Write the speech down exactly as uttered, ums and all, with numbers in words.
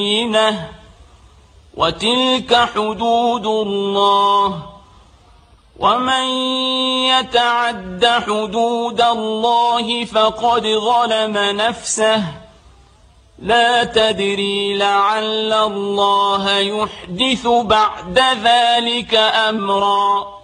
وتلك حدود الله ومن يتعد حدود الله فقد ظلم نفسه لا تدري لعل الله يحدث بعد ذلك أمرا